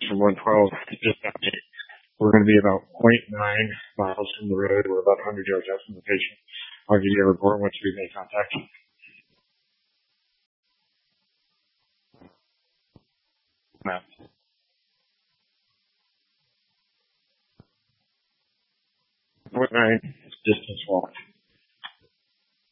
from 112, just that day. We're going to be about 0.9 miles from the road. We're about 100 yards out from the patient. I'll give you a report once we make contact. Map. 0.9 distance walk.